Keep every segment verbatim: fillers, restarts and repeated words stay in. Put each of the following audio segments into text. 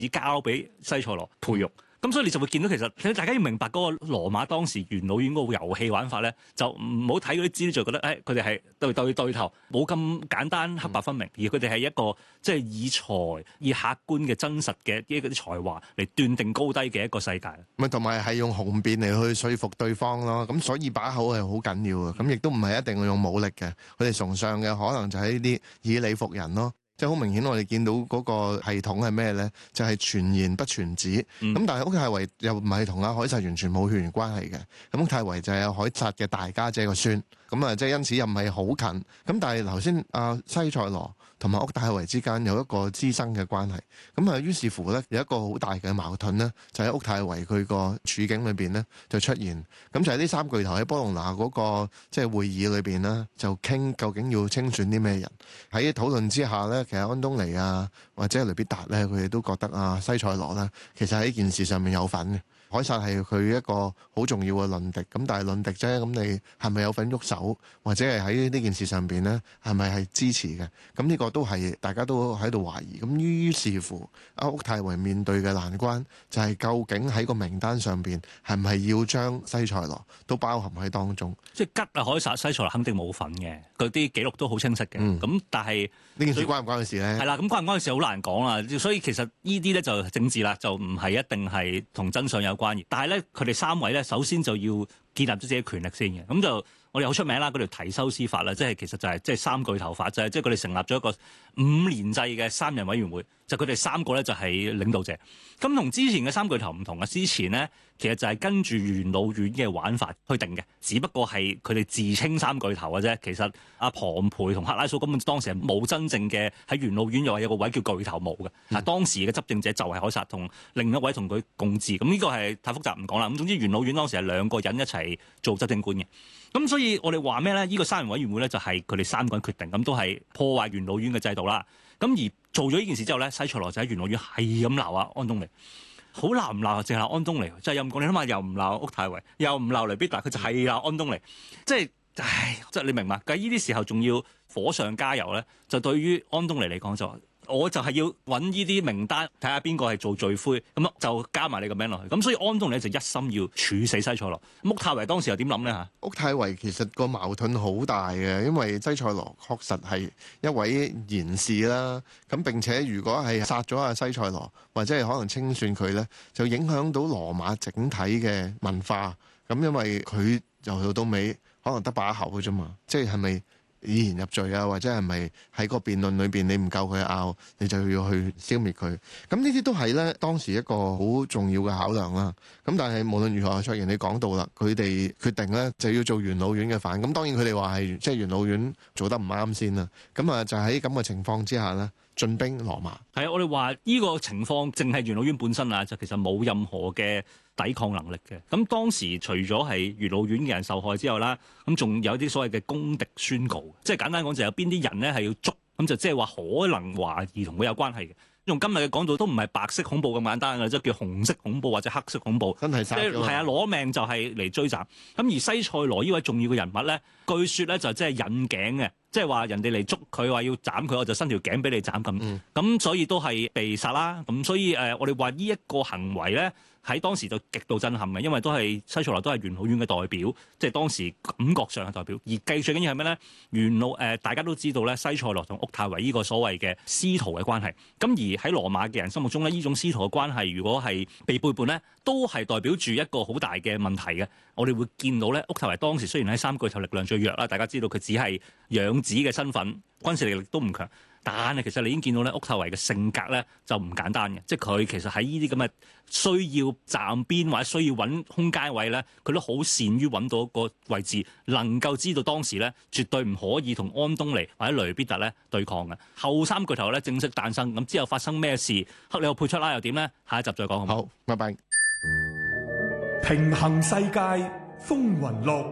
以交俾西塞羅培育。咁所以你就會見到其實大家要明白嗰個羅馬當時元老院嗰個遊戲玩法咧，就唔好睇嗰啲資料就覺得誒佢哋係對對對頭，冇咁簡單黑白分明，而佢哋係一個即係以才以客觀嘅真實嘅一啲才華嚟斷定高低嘅一個世界。 咪同埋係用雄辯嚟去說服對方咯。咁所以把口係好緊要嘅。咁亦都唔係一定要用武力嘅。佢哋崇尚嘅可能就係呢啲以理服人咯。即係好明顯，我哋見到嗰個系統係咩咧？就係傳言不傳旨。咁、嗯、但係屋太維又唔係同阿凱撒完全冇血緣關係嘅。咁屋太維就係凱撒嘅大家姐個孫。咁啊，即係因此又唔係好近。咁但係頭先阿西塞羅同埋屋太維之間有一個師生嘅關係。咁啊，於是乎咧有一個好大嘅矛盾咧，就喺屋太維佢個處境裏邊咧就出現。咁就係呢三巨頭喺波隆拿嗰個即係會議裏邊咧，就傾究竟要清選啲咩人。喺討論之下咧，其實安東尼啊或者雷必達咧，佢哋都覺得啊西塞羅咧，其實喺件事上面有份嘅。凱撒係佢一個好重要嘅論敵，咁但係論敵啫，咁你係咪有份喐手，或者係喺呢件事上邊呢？係咪係支持嘅？咁呢個都係大家都喺度懷疑。咁於是乎，阿屋太維面對嘅難關就係究竟喺個名單上邊係唔係要將西塞羅都包含喺當中？ 即係吉啊凱撒西塞羅肯定冇份嘅，嗰啲記錄都好清晰嘅。咁、嗯、但係呢件事關唔關佢事呢？ 係啦，咁關唔關佢事好難講啦。所以其實呢啲咧就政治啦，就唔係一定係同真相有關。但係咧，佢哋三位咧，首先就要建立咗自己權力先嘅。咁就我哋好出名啦，嗰條提修斯法啦，即係其實就係即係三巨頭法，就係即係佢哋成立咗一個五年制嘅三人委員會，就佢哋三個咧就係領導者。咁同之前嘅三巨頭唔同啊，之前咧其實就係跟住元老院嘅玩法去定嘅，只不過係佢哋自稱三巨頭嘅啫。其實阿龐培同克拉蘇根本當時係冇真正嘅喺元老院又話有個位叫巨頭冇嘅。啊、嗯，當時嘅執政者就係凱撒同另一位同佢共治。咁呢個係太複雜唔講啦。咁總之元老院當時係兩個人一齊做執政官嘅。咁所以我哋話咩咧？呢、這個三人委員會咧就係佢哋三個人決定，咁都係破壞元老院嘅制度啦。咁而做咗呢件事之後咧，西塞羅就喺元老院係咁鬧啊安東尼，好鬧唔鬧？淨係安東尼，即係陰公。你諗下，又唔鬧屋太維，又唔鬧雷必達，佢就係鬧安東尼，即係唉，即係你明嘛？喺呢啲時候仲要火上加油咧，就對於安東尼嚟講就。我就係要揾呢啲名單，睇下邊個係做罪魁，咁就加埋你個名落去。咁所以安東尼就一心要處死西塞羅。屋太維當時又點諗呢？嚇？ 屋太維其實個矛盾好大嘅，因為西塞羅確實係一位賢士啦。咁並且如果係殺咗阿西塞羅，或者係可能清算佢呢，就影響到羅馬整體嘅文化。咁因為佢由頭到尾可能得把口嘅啫嘛，即係係咪？以言入罪啊，或者係咪喺個辯論裏邊你唔夠佢拗，你就要去消滅佢？咁呢啲都係咧當時一個好重要嘅考量啦。咁但係無論如何，卓然你講到啦，佢哋決定咧就要做元老院嘅反。咁當然佢哋話係即係元老院做得唔啱先啦。咁啊就喺咁嘅情況之下咧，進兵羅馬。 係啊，我哋話呢個情況淨係元老院本身啊，就其實冇任何嘅抵抗能力嘅。咁當時除咗係元老院嘅人受害之後啦，咁仲有啲所謂嘅公敵宣告，即係簡單講就有邊啲人咧係要捉，咁就即係話可能懷疑同佢有關係嘅。用今日嘅講到都唔係白色恐怖咁簡單嘅，即係叫紅色恐怖或者黑色恐怖， 真係殺咗。 係啊，攞命就係嚟追斬。咁而西塞羅呢位重要嘅人物咧，據說咧就即係引頸嘅，即係話人哋嚟捉佢話要斬佢，我就伸條頸俾你斬咁。咁、嗯、所以都係被殺啦。咁所以誒，我哋話呢一個行為咧，喺當時就極度震撼嘅，因為都係西塞羅都係元老院嘅代表，即係當時感覺上嘅代表。而計最緊要係咩咧？元老誒、呃，大家都知道咧，西塞羅同屋太維呢個所謂嘅師徒嘅關係。咁而喺羅馬嘅人心目中咧，呢種師徒嘅關係，如果係被背叛咧，都係代表住一個好大嘅問題嘅。我哋會見到咧，屋太維當時雖然喺三巨頭力量最弱啦，大家知道佢只係養子嘅身份，軍事力量都唔強。但係其實你已經見到咧，屋太維嘅性格咧就唔簡單嘅，即係佢其實喺呢啲咁嘅需要站邊或者需要揾空間位咧，佢都好善於揾到一個位置，能夠知道當時咧絕對唔可以同安東尼或者雷必達咧對抗嘅。後三巨頭咧正式誕生，咁之後發生咩事？克里奧佩出拉又點咧？下一集再講好唔好？ 好，拜拜。 平衡世界，風雲錄。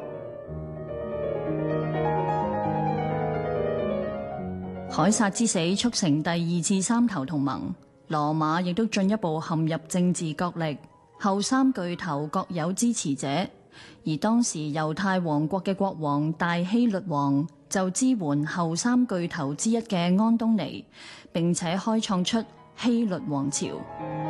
凱撒之死促成第二次三頭同盟，羅馬亦都進一步陷入政治角力。後三巨頭各有支持者，而當時猶太王國嘅國王大希律王就支援後三巨頭之一嘅安東尼，並且開創出希律王朝。